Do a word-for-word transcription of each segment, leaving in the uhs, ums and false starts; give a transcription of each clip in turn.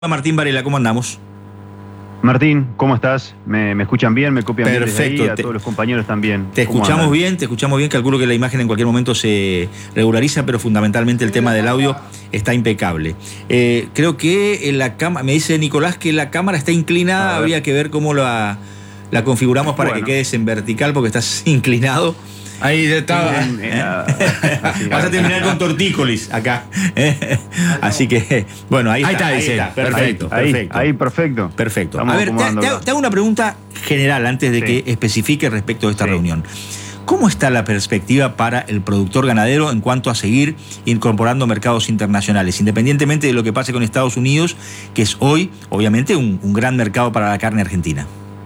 Martín Varela, ¿cómo andamos? Martín, ¿cómo estás? ¿Me, me escuchan bien? ¿Me copian bien desde ahí? A te, todos los compañeros también. Te escuchamos andan? bien, te escuchamos bien. Calculo que la imagen en cualquier momento se regulariza, pero fundamentalmente el tema del audio está impecable. Eh, creo que en la cámara, me dice Nicolás que la cámara está inclinada, habría que ver cómo la, la configuramos para bueno. que quedes en vertical, porque estás inclinado. Ahí está. Vas a terminar con tortícolis acá. Así que, bueno, ahí, ahí está. está, Ahí dice. está. Perfecto, ahí, perfecto. Ahí, perfecto. Perfecto. Estamos a ver, te, te, te hago una pregunta general antes de sí. que especifique respecto de esta sí. reunión. ¿Cómo está la perspectiva para el productor ganadero en cuanto a seguir incorporando mercados internacionales, independientemente de lo que pase con Estados Unidos, que es hoy, obviamente, un, un gran mercado para la carne argentina?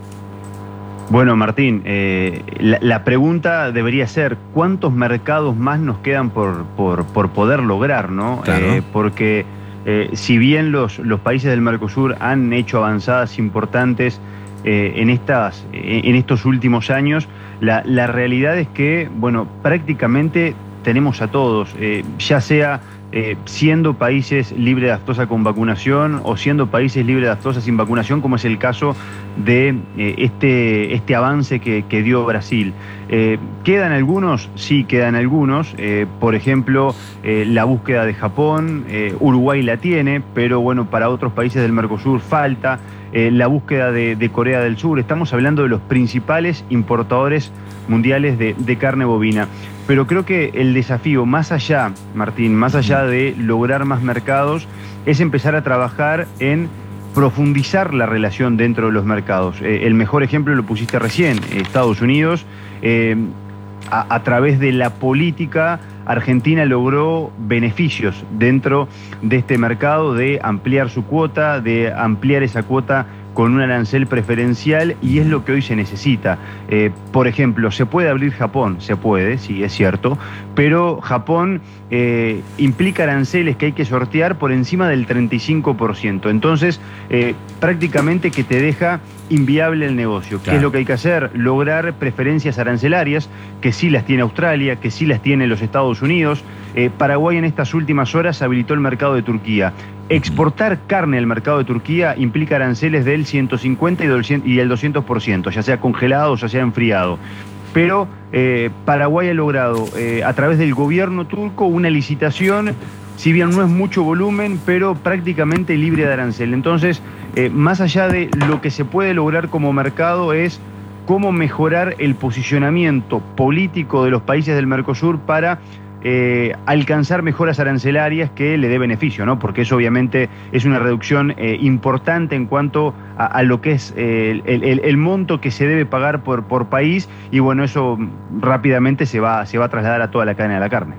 Bueno, Martín, eh, la, la pregunta debería ser ¿cuántos mercados más nos quedan por, por, por poder lograr, ¿no? Claro. Eh, porque eh, si bien los, los países del Mercosur han hecho avanzadas importantes eh, en, estas, en estos últimos años, la, la realidad es que, bueno, prácticamente tenemos a todos, eh, ya sea eh, siendo países libres de aftosa con vacunación o siendo países libres de aftosa sin vacunación, como es el caso de eh, este, este avance que, que dio Brasil. Eh, ¿Quedan algunos? Sí, quedan algunos. Eh, por ejemplo, eh, la búsqueda de Japón, eh, Uruguay la tiene, pero bueno, para otros países del Mercosur falta. Eh, la búsqueda de, de Corea del Sur. Estamos hablando de los principales importadores mundiales de, de carne bovina. Pero creo que el desafío, más allá, Martín, más allá de lograr más mercados, es empezar a trabajar en profundizar la relación dentro de los mercados. Eh, el mejor ejemplo lo pusiste recién, Estados Unidos. Eh, a, a través de la política, Argentina logró beneficios dentro de este mercado, de ampliar su cuota, de ampliar esa cuota con un arancel preferencial, y es lo que hoy se necesita. Eh, por ejemplo, ¿se puede abrir Japón? Se puede, sí, es cierto, pero Japón eh, implica aranceles que hay que sortear por encima del treinta y cinco por ciento. Entonces, eh, prácticamente que te deja inviable el negocio. Claro. ¿Qué es lo que hay que hacer? Lograr preferencias arancelarias, que sí las tiene Australia, que sí las tiene los Estados Unidos. Eh, Paraguay en estas últimas horas habilitó el mercado de Turquía. Exportar carne al mercado de Turquía implica aranceles del ciento cincuenta y el doscientos por ciento, ya sea congelado o ya sea enfriado. Pero eh, Paraguay ha logrado, eh, a través del gobierno turco, una licitación, si bien no es mucho volumen, pero prácticamente libre de arancel. Entonces, eh, más allá de lo que se puede lograr como mercado, es cómo mejorar el posicionamiento político de los países del Mercosur para Eh, alcanzar mejoras arancelarias que le dé beneficio, ¿no? Porque eso obviamente es una reducción eh, importante en cuanto a, a lo que es eh, el, el, el monto que se debe pagar por, por país, y bueno, eso rápidamente se va, se va a trasladar a toda la cadena de la carne.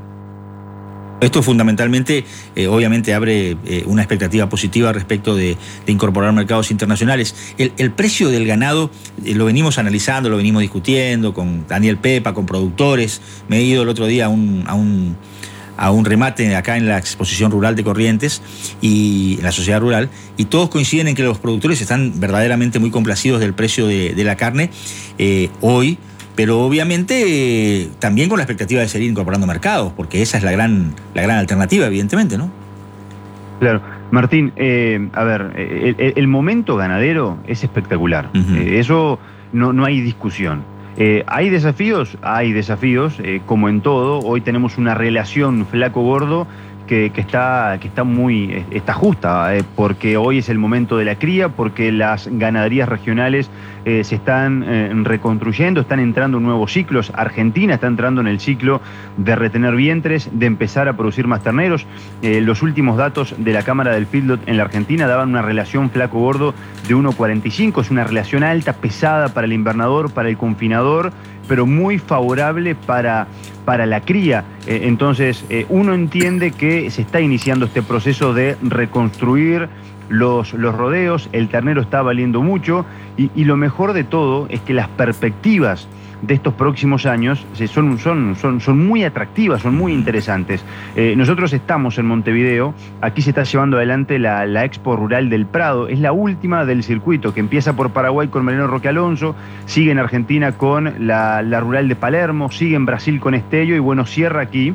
Esto fundamentalmente, eh, obviamente, abre eh, una expectativa positiva respecto de, de incorporar mercados internacionales. El, el precio del ganado eh, lo venimos analizando, lo venimos discutiendo con Daniel Pepa, con productores. Me he ido el otro día a un, a un, a un remate acá en la exposición rural de Corrientes, y en la sociedad rural, y todos coinciden en que los productores están verdaderamente muy complacidos del precio de, de la carne eh, hoy. Pero obviamente eh, también con la expectativa de seguir incorporando mercados, porque esa es la gran, la gran alternativa, evidentemente, ¿no? Claro. Martín, eh, a ver, el, el momento ganadero es espectacular. Uh-huh. eh, eso no, no hay discusión. Eh, ¿Hay desafíos? Hay desafíos, eh, como en todo. Hoy tenemos una relación flaco-gordo que, que, está, que está muy está justa, eh, porque hoy es el momento de la cría, porque las ganaderías regionales eh, se están eh, reconstruyendo, están entrando en nuevos ciclos. Argentina está entrando en el ciclo de retener vientres, de empezar a producir más terneros. Eh, los últimos datos de la Cámara del Feedlot en la Argentina daban una relación flaco-gordo de uno cuarenta y cinco, es una relación alta, pesada para el invernador, para el confinador, pero muy favorable para, para la cría. Eh, entonces, eh, uno entiende que se está iniciando este proceso de reconstruir los, los rodeos, el ternero está valiendo mucho, y, y lo mejor de todo es que las perspectivas de estos próximos años son, son, son, son muy atractivas, son muy interesantes. Eh, nosotros estamos en Montevideo, aquí se está llevando adelante la, la Expo Rural del Prado, es la última del circuito, que empieza por Paraguay con Mariano Roque Alonso, sigue en Argentina con la, la Rural de Palermo, sigue en Brasil con Estello, y bueno, cierra aquí.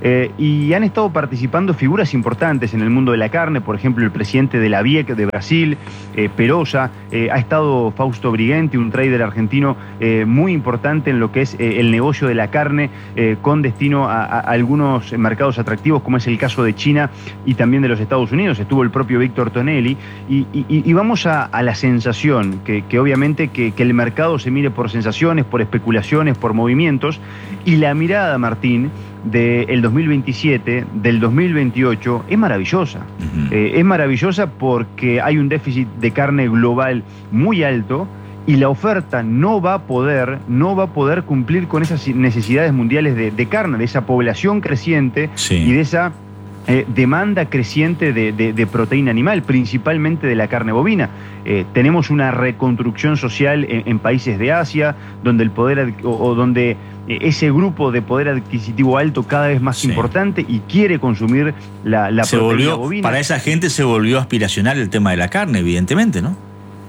Eh, y han estado participando figuras importantes en el mundo de la carne, por ejemplo, el presidente de la V I E C de Brasil, eh, Perosa, eh, ha estado Fausto Brighenti, un trader argentino eh, muy importante en lo que es eh, el negocio de la carne, eh, con destino a, a algunos mercados atractivos, como es el caso de China y también de los Estados Unidos. Estuvo el propio Víctor Tonelli, y, y, y vamos a, a la sensación, que, que obviamente que, que el mercado se mire por sensaciones, por especulaciones, por movimientos, y la mirada, Martín, del dos mil veintisiete, del dos mil veintiocho, es maravillosa. Uh-huh. eh, es maravillosa porque hay un déficit de carne global muy alto, y la oferta no va a poder, no va a poder cumplir con esas necesidades mundiales de, de carne, de esa población creciente, sí, y de esa eh, demanda creciente de, de, de proteína animal, principalmente de la carne bovina. Eh, tenemos una reconstrucción social en, en países de Asia, donde el poder o, o donde eh, ese grupo de poder adquisitivo alto cada vez más, sí, importante, y quiere consumir la, la se proteína volvió, bovina. Para esa gente se volvió aspiracional el tema de la carne, evidentemente, ¿no?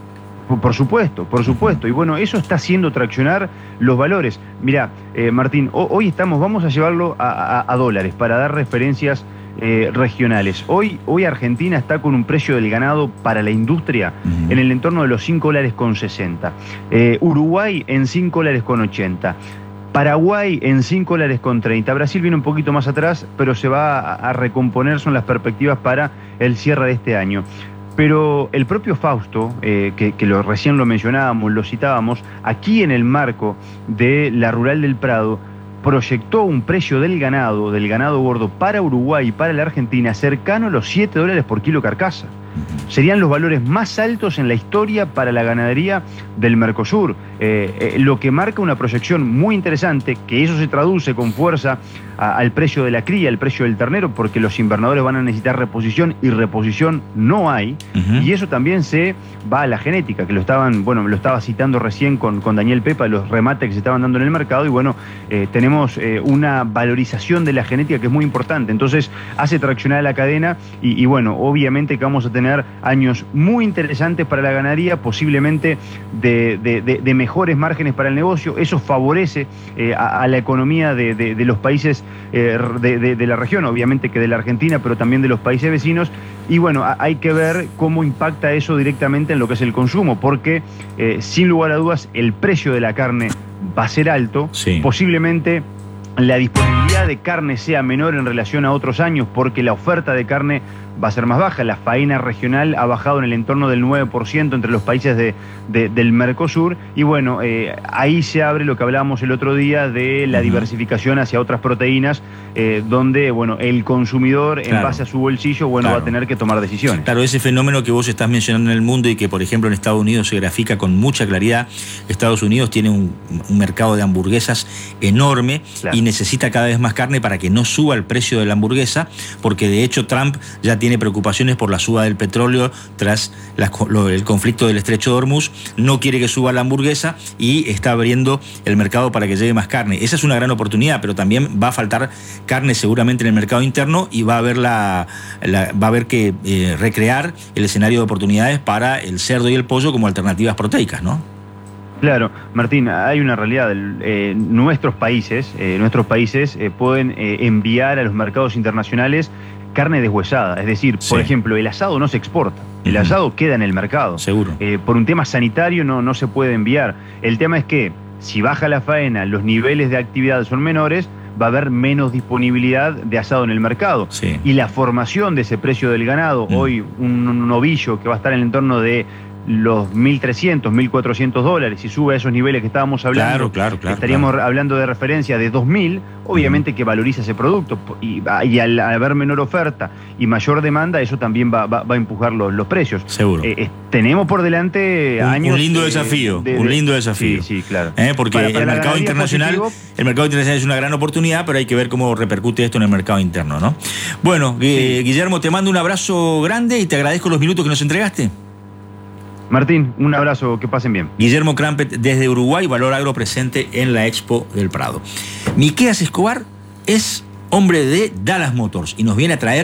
Por supuesto, por supuesto. Y bueno, eso está haciendo traccionar los valores. Mirá, eh, Martín, hoy estamos, vamos a llevarlo a, a, a dólares para dar referencias eh, regionales. Hoy, hoy Argentina está con un precio del ganado para la industria uh-huh. en el entorno de los cinco dólares con sesenta. Eh, Uruguay en cinco dólares con ochenta. Paraguay en cinco dólares con treinta. Brasil viene un poquito más atrás, pero se va a, a recomponer, son las perspectivas para el cierre de este año. Pero el propio Fausto, eh, que, que lo, recién lo mencionábamos, lo citábamos, aquí en el marco de la Rural del Prado, proyectó un precio del ganado, del ganado gordo para Uruguay y para la Argentina cercano a los siete dólares por kilo carcasa. Serían los valores más altos en la historia para la ganadería del Mercosur, eh, eh, lo que marca una proyección muy interesante, que eso se traduce con fuerza a, al precio de la cría, al precio del ternero, porque los invernadores van a necesitar reposición, y reposición no hay, uh-huh. y eso también se va a la genética, que lo estaban, bueno, lo estaba citando recién con, con Daniel Pepa, los remates que se estaban dando en el mercado, y bueno, eh, tenemos eh, una valorización de la genética que es muy importante, entonces hace traccionar la cadena, y, y bueno, obviamente que vamos a tener años muy interesantes para la ganadería, posiblemente de, de, de, de mejores márgenes para el negocio. Eso favorece eh, a, a la economía de, de, de los países eh, de, de, de la región, obviamente que de la Argentina, pero también de los países vecinos. Y bueno, a, hay que ver cómo impacta eso directamente en lo que es el consumo, porque eh, sin lugar a dudas el precio de la carne va a ser alto, sí. Posiblemente la disponibilidad de carne sea menor en relación a otros años, porque la oferta de carne va a ser más baja. La faena regional ha bajado en el entorno del nueve por ciento entre los países de, de, del Mercosur, y bueno, eh, ahí se abre lo que hablábamos el otro día de la diversificación hacia otras proteínas, eh, donde bueno, el consumidor, claro, en base a su bolsillo, bueno, claro, va a tener que tomar decisiones. Claro, ese fenómeno que vos estás mencionando en el mundo y que por ejemplo en Estados Unidos se grafica con mucha claridad. Estados Unidos tiene un, un mercado de hamburguesas enorme, claro, y necesita cada vez más carne para que no suba el precio de la hamburguesa, porque de hecho Trump ya tiene preocupaciones por la suba del petróleo tras la, lo, el conflicto del estrecho de Hormuz. No quiere que suba la hamburguesa y está abriendo el mercado para que llegue más carne. Esa es una gran oportunidad, pero también va a faltar carne seguramente en el mercado interno, y va a haber, la, la, va a haber que eh, recrear el escenario de oportunidades para el cerdo y el pollo como alternativas proteicas, ¿no? Claro, Martín, hay una realidad. Eh, nuestros países, eh, nuestros países eh, pueden eh, enviar a los mercados internacionales carne deshuesada, es decir, sí, por ejemplo, el asado no se exporta, el uh-huh. asado queda en el mercado. Seguro. Eh, por un tema sanitario no, no se puede enviar. El tema es que si baja la faena, los niveles de actividad son menores, va a haber menos disponibilidad de asado en el mercado. Sí. Y la formación de ese precio del ganado, uh-huh. hoy un, un novillo que va a estar en el entorno de los mil trescientos, mil cuatrocientos dólares, si sube a esos niveles que estábamos hablando, claro, claro, claro, estaríamos claro. hablando de referencia de dos mil, obviamente uh-huh. que valoriza ese producto, y, y al haber menor oferta y mayor demanda, eso también va, va, va a empujar los, los precios. Seguro. Eh, eh, tenemos por delante un, años... Un lindo de, desafío, de, de, un lindo desafío. Sí, sí, claro. ¿Eh? Porque para, para el mercado internacional, positivo, el mercado internacional es una gran oportunidad, pero hay que ver cómo repercute esto en el mercado interno, ¿no? Bueno, sí. eh, Guillermo, te mando un abrazo grande y te agradezco los minutos que nos entregaste. Martín, un abrazo, que pasen bien. Guillermo Crampet desde Uruguay, Valor Agro presente en la Expo del Prado. Miqueas Escobar es hombre de Dallas Motors y nos viene a traer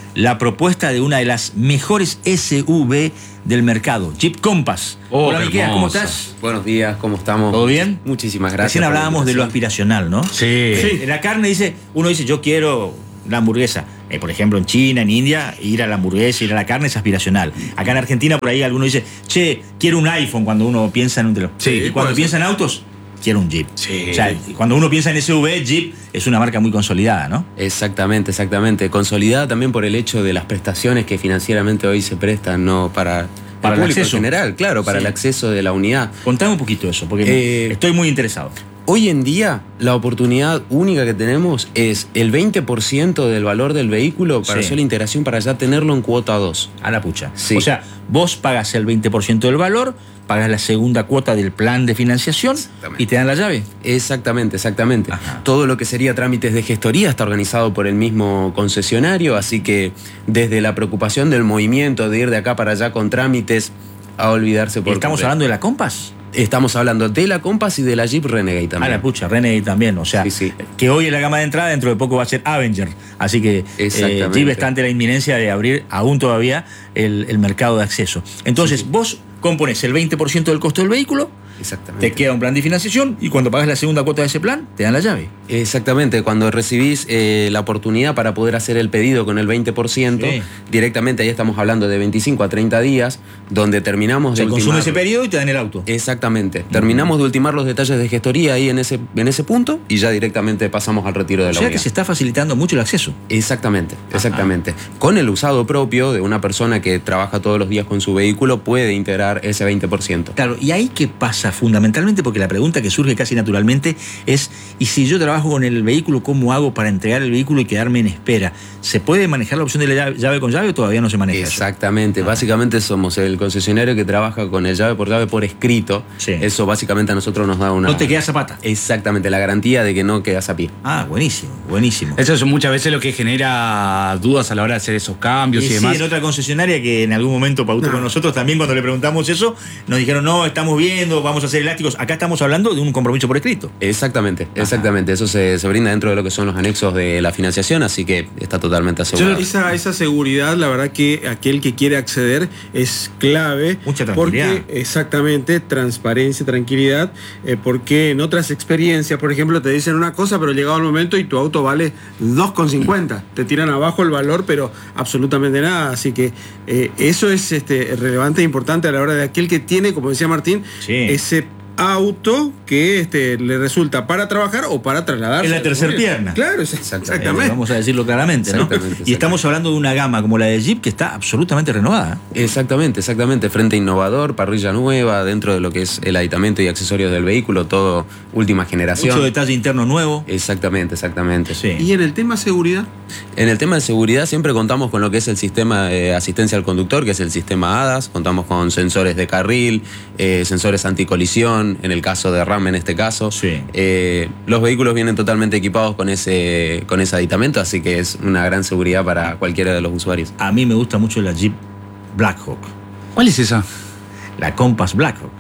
la propuesta de una de las mejores S U V del mercado, Jeep Compass. Oh, Hola, Miquel, ¿cómo estás? Buenos días, ¿cómo estamos? ¿Todo bien? Muchísimas gracias. Recién hablábamos de lo aspiracional, ¿no? Sí. Eh, la carne dice, uno dice, yo quiero la hamburguesa. Eh, por ejemplo, en China, en India, ir a la hamburguesa, ir a la carne es aspiracional. Acá en Argentina, por ahí alguno dice, che, quiero un iPhone cuando uno piensa en un teléfono. Sí, y cuando piensa ser. en autos, quiero un Jeep. Sí. O sea, cuando uno piensa en S U V, Jeep es una marca muy consolidada, ¿no? Exactamente, exactamente. Consolidada también por el hecho de las prestaciones que financieramente hoy se prestan, ¿no? Para, Para el el público acceso. en general, claro, para Sí. el acceso de la unidad. Contame un poquito eso, porque Eh, estoy muy interesado. Hoy en día, la oportunidad única que tenemos es el veinte por ciento del valor del vehículo para Sí. hacer la integración para ya tenerlo en cuota dos. A la pucha. Sí. O sea, vos pagas el veinte por ciento del valor, pagas la segunda cuota del plan de financiación Exactamente. y te dan la llave. Exactamente, exactamente. Ajá. Todo lo que sería trámites de gestoría está organizado por el mismo concesionario, así que desde la preocupación del movimiento de ir de acá para allá con trámites a olvidarse por ¿Estamos completo. hablando de la Compass? Estamos hablando de la Compass y de la Jeep Renegade A también. la pucha, Renegade también. O sea, Sí, sí. que hoy en la gama de entrada, dentro de poco va a ser Avenger. Así que eh, Exactamente. Jeep está ante la inminencia de abrir aún todavía el, el mercado de acceso. Entonces, Sí, sí. vos compones el veinte por ciento del costo del vehículo, Exactamente. te queda un plan de financiación y cuando pagas la segunda cuota de ese plan, te dan la llave. Exactamente, cuando recibís eh, la oportunidad para poder hacer el pedido con el veinte por ciento, Sí. directamente ahí estamos hablando de veinticinco a treinta días, donde terminamos Se de consume ultimar- ese periodo y te dan el auto. Exactamente, terminamos de ultimar los detalles de gestoría ahí en ese, en ese punto y ya directamente pasamos al retiro de O la sea unidad. que se está facilitando mucho el acceso. Exactamente, exactamente. Con el usado propio de una persona que trabaja todos los días con su vehículo puede integrar ese veinte por ciento. Claro, ¿y ahí qué pasa fundamentalmente? Porque la pregunta que surge casi naturalmente es, ¿y si yo trabajo con el vehículo, cómo hago para entregar el vehículo y quedarme en espera? ¿Se puede manejar la opción de la llave, llave con llave o todavía no se maneja eso? Exactamente, Ah. básicamente somos el concesionario que trabaja con el llave por llave por escrito. Sí. Eso básicamente a nosotros nos da una... No te queda zapata. Exactamente, la garantía de que no quedas a pie. Ah, buenísimo, buenísimo. Eso es muchas veces lo que genera dudas a la hora de hacer esos cambios Y y, sí, demás. en otra concesionaria que en algún momento pautó con nosotros también cuando le preguntamos eso, nos dijeron, no, estamos viendo, vamos a hacer elásticos. Acá estamos hablando de un compromiso por escrito. Exactamente, exactamente. Eso se, se brinda dentro de lo que son los anexos de la financiación, así que está totalmente asegurado. Esa, esa seguridad, la verdad que aquel que quiere acceder es clave. Mucha tranquilidad. Porque, exactamente, transparencia, tranquilidad, eh, porque en otras experiencias, por ejemplo, te dicen una cosa, pero llegado el momento y tu auto vale dos con cincuenta. Te tiran abajo el valor, pero absolutamente nada. Así que eh, eso es este, relevante e importante a la hora de aquel que tiene, como decía Martín, Sí. ese auto que este, le resulta para trabajar o para trasladarse. Es la tercer pierna. Claro, es- Exactamente. Eh, exactamente. vamos a decirlo claramente, ¿no? Exactamente, Y estamos hablando de una gama como la de Jeep que está absolutamente renovada. Exactamente, exactamente. Frente innovador, parrilla nueva, dentro de lo que es el aditamento y accesorios del vehículo, todo última generación. Mucho detalle interno nuevo. Exactamente, exactamente. Sí. Y en el tema seguridad, En el tema de seguridad siempre contamos con lo que es el sistema de asistencia al conductor, que es el sistema A D A S, contamos con sensores de carril, eh, sensores anticolisión, en el caso de RAM en este caso. Sí. Eh, los vehículos vienen totalmente equipados con ese, con ese aditamento, así que es una gran seguridad para cualquiera de los usuarios. A mí me gusta mucho la Jeep Blackhawk, ¿Cuál es esa? la Compass Blackhawk.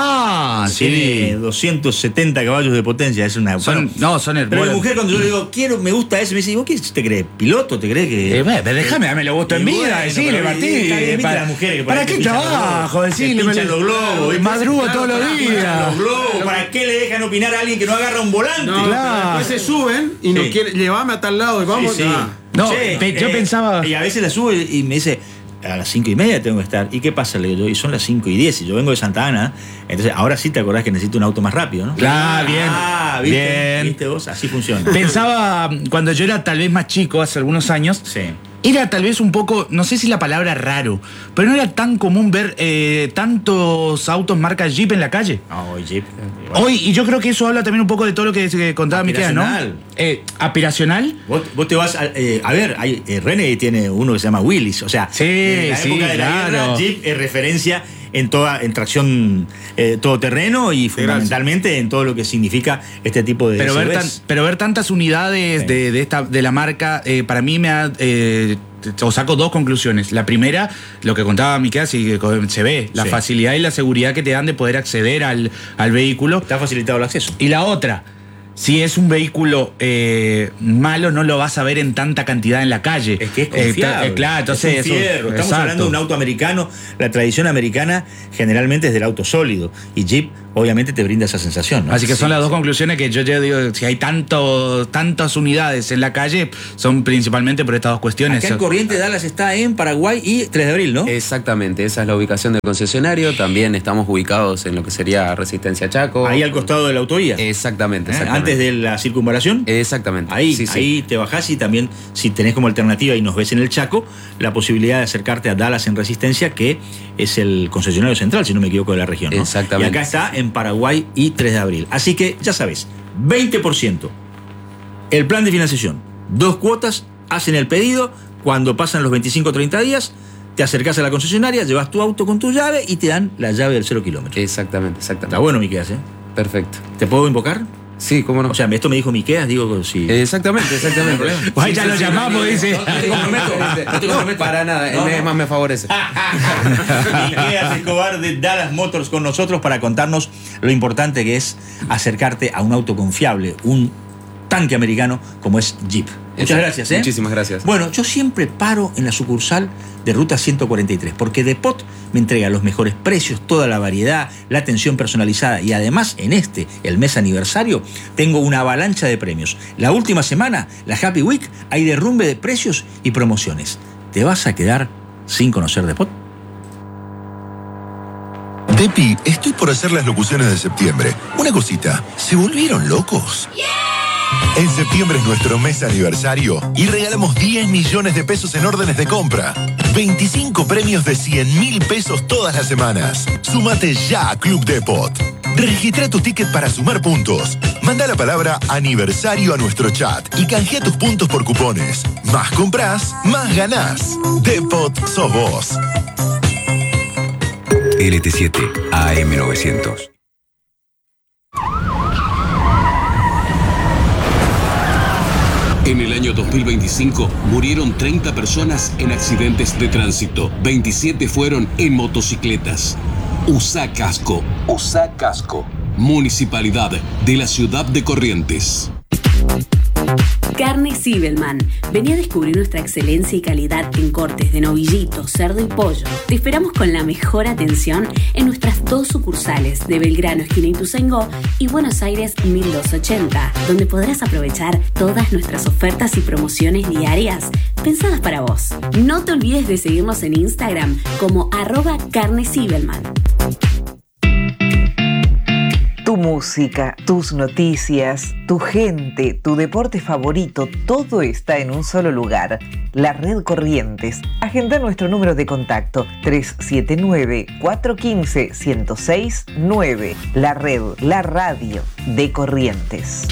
Ah, Tiene sí. doscientos setenta caballos de potencia, es una... Son, bueno, no, son pero mi hermosos. mujer cuando yo le digo, quiero, me gusta ese, me dice, ¿vos qué te crees? ¿Piloto? ¿Te crees que...? Eh, bueno, pero déjame, dame lo gusto en Y vida, bueno, decirle, pero Martín. está bien, viste para, las mujeres que ¿Para por ahí qué te pinchan los trabajo? globos, Decirle, te pinchan los globos, ¿viste? madrugo Claro, todos los para- días. Los globos, ¿para qué le dejan opinar a alguien que no agarra un volante? no, Claro. después se suben y nos Sí. quieren, llévame a tal lado y vamos. Sí, sí. ah. No, Che, pe- yo pensaba- Y a veces la subo y me dice, a las cinco y media tengo que estar. ¿Y qué pasa? Le digo yo, y son las cinco y diez, y yo vengo de Santa Ana, entonces ahora sí te acordás que necesito un auto más rápido, ¿no? Claro, bien, Ah, ¿viste? bien. ¿Viste vos? Así funciona. Pensaba, cuando yo era tal vez más chico, hace algunos años, Sí. era tal vez un poco, no sé si la palabra raro, pero no era tan común ver eh, tantos autos marca Jeep en la calle. No, hoy Jeep. Hoy, y yo creo que eso habla también un poco de todo lo que que contaba Miquel, ¿no? Aspiracional. Eh, aspiracional. Vos, vos te vas a, eh, a ver, hay, eh, Renegade tiene uno que se llama Willys, o sea, Sí, en la sí, época de la claro. guerra, Jeep es referencia en toda en tracción eh, todoterreno y fundamentalmente en todo lo que significa este tipo de Pero ver, S U tan- Vs. pero ver tantas unidades Sí. de, de esta, de la marca, eh, para mí me ha... eh, o saco dos conclusiones. La primera, lo que contaba Miquel, sí, que se ve, la Sí. facilidad y la seguridad que te dan de poder acceder al, al vehículo. Está facilitado el acceso. Y la otra, si es un vehículo eh, malo, no lo vas a ver en tanta cantidad en la calle. Es que es confiable. Eh, claro, entonces es un fierro. Eso, Estamos exacto. hablando de un auto americano. La tradición americana generalmente es del auto sólido. Y Jeep, obviamente, te brinda esa sensación, ¿no? Así que son Sí, las dos sí. conclusiones que yo ya digo, si hay tanto, tantas unidades en la calle, son principalmente por estas dos cuestiones. Acá en Corrientes, Dallas está en Paraguay y tres de abril, ¿no? Exactamente, esa es la ubicación del concesionario. También estamos ubicados en lo que sería Resistencia Chaco. Ahí al costado de la autovía. Exactamente, ¿Eh? exactamente. Antes de la circunvalación. Exactamente. Ahí, sí, sí. ahí te bajás y también, si tenés como alternativa y nos ves en el Chaco, la posibilidad de acercarte a Dallas en Resistencia, que es el concesionario central, si no me equivoco, de la región, ¿no? Exactamente. Y acá está en Paraguay y tres de abril. Así que, ya sabes, veinte por ciento. El plan de financiación. Dos cuotas, hacen el pedido. Cuando pasan los veinticinco o treinta días, te acercás a la concesionaria, llevas tu auto con tu llave y te dan la llave del cero kilómetro. Exactamente, exactamente. Está bueno, Miqueas, ¿eh? Perfecto. ¿Te puedo invocar? Sí, cómo no. O sea, esto me dijo Miqueas, digo, si... Exactamente, exactamente. Pues ya lo llamamos, dice. No te comprometo, no te comprometo. Para nada, No, es no. más me favorece. Miqueas Escobar de Dallas Motors con nosotros para contarnos lo importante que es acercarte a un auto confiable, un tanque americano como es Jeep. Muchas Exacto. gracias, ¿eh? Muchísimas gracias. Bueno, yo siempre paro en la sucursal de Ruta ciento cuarenta y tres porque Depot me entrega los mejores precios, toda la variedad, la atención personalizada y además en este, el mes aniversario, tengo una avalancha de premios. La última semana, la Happy Week, hay derrumbe de precios y promociones. ¿Te vas a quedar sin conocer Depot? Depi, estoy por hacer las locuciones de septiembre. Una cosita, ¿se volvieron locos? En septiembre es nuestro mes aniversario y regalamos diez millones de pesos en órdenes de compra. veinticinco premios de cien mil pesos todas las semanas. Súmate ya a Club Depot. Registra tu ticket para sumar puntos. Manda la palabra aniversario a nuestro chat y canjea tus puntos por cupones. Más compras, más ganás. Depot sos vos. L T siete A M novecientos. En el año dos mil veinticinco murieron treinta personas en accidentes de tránsito. veintisiete fueron en motocicletas. Usá casco. Usá casco. Municipalidad de la Ciudad de Corrientes. Carne Zibelman. Vení a descubrir nuestra excelencia y calidad en cortes de novillito, cerdo y pollo. Te esperamos con la mejor atención en nuestras dos sucursales de Belgrano, esquina Ituzaingó, y Buenos Aires mil doscientos ochenta, donde podrás aprovechar todas nuestras ofertas y promociones diarias pensadas para vos. No te olvides de seguirnos en Instagram como arroba Carne Zibelman. Tu música, tus noticias, tu gente, tu deporte favorito, todo está en un solo lugar. La Red Corrientes. Agenda nuestro número de contacto tres siete nueve, cuatro uno cinco, uno cero seis nueve. La Red, la radio de Corrientes.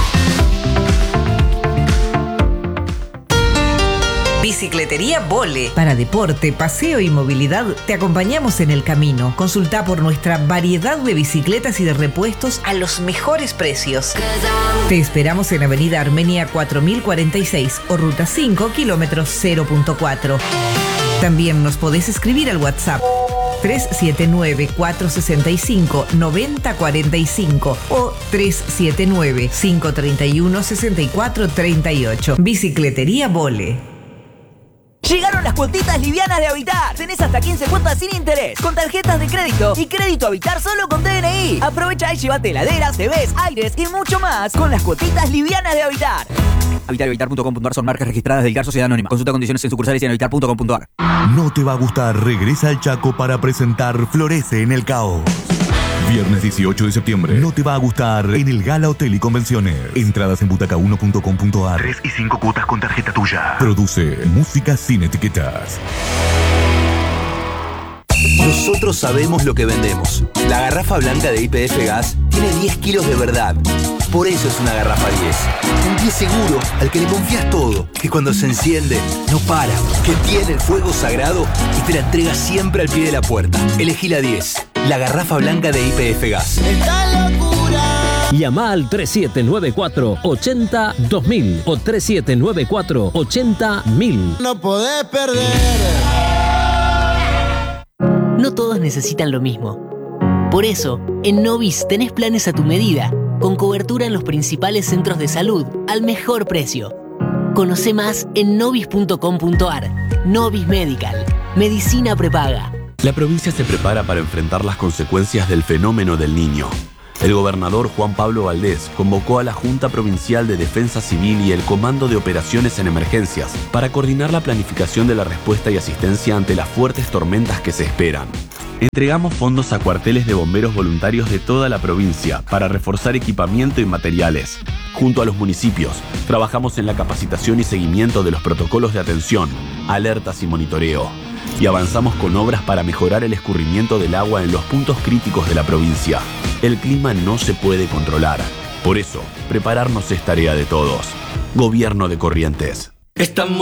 Bicicletería Vole. Para deporte, paseo y movilidad, te acompañamos en el camino. Consulta por nuestra variedad de bicicletas y de repuestos a los mejores precios. Te esperamos en Avenida Armenia cuatro mil cuarenta y seis o Ruta cinco, kilómetro cero punto cuatro. También nos podés escribir al WhatsApp tres siete nueve, cuatro seis cinco, nueve cero cuatro cinco o tres siete nueve, cinco tres uno, seis cuatro tres ocho. Bicicletería Vole. Llegaron las cuotitas livianas de Habitar. Tenés hasta quince cuotas sin interés, con tarjetas de crédito y crédito Habitar solo con D N I. Aprovecha y llévate heladeras, T Vs, aires y mucho más con las cuotitas livianas de Habitar. Habitar y Habitar punto com punto ar son marcas registradas del I C A R Sociedad Anónima. Consulta condiciones en sucursales y en habitar punto com punto ar. No te va a gustar, regresa al Chaco para presentar Florece en el Caos. Viernes dieciocho de septiembre. No te va a gustar en el Gala Hotel y Convenciones. Entradas en butaca uno punto com punto ar. Tres y cinco cuotas con tarjeta tuya. Produce música sin etiquetas. Nosotros sabemos lo que vendemos. La garrafa blanca de Y P F Gas tiene diez kilos de verdad. Por eso es una garrafa diez. Un diez seguro al que le confías todo. Que cuando se enciende, no para. Que tiene el fuego sagrado y te la entrega siempre al pie de la puerta. Elegí la diez. La garrafa blanca de Y P F Gas. ¡Esta locura! Llama al tres siete nueve cuatro, ochenta, dos mil o tres siete nueve cuatro, ochenta, mil. No podés perder. No todos necesitan lo mismo. Por eso, en Novis tenés planes a tu medida. con cobertura en los principales centros de salud al mejor precio. Conoce más en novis punto com punto ar. Novis Medical. Medicina prepaga. La provincia se prepara para enfrentar las consecuencias del fenómeno del Niño. El gobernador Juan Pablo Valdés convocó a la Junta Provincial de Defensa Civil y el Comando de Operaciones en Emergencias para coordinar la planificación de la respuesta y asistencia ante las fuertes tormentas que se esperan. Entregamos fondos a cuarteles de bomberos voluntarios de toda la provincia para reforzar equipamiento y materiales. Junto a los municipios, trabajamos en la capacitación y seguimiento de los protocolos de atención, alertas y monitoreo. Y avanzamos con obras para mejorar el escurrimiento del agua en los puntos críticos de la provincia. El clima no se puede controlar. Por eso, prepararnos es tarea de todos. Gobierno de Corrientes. Estamos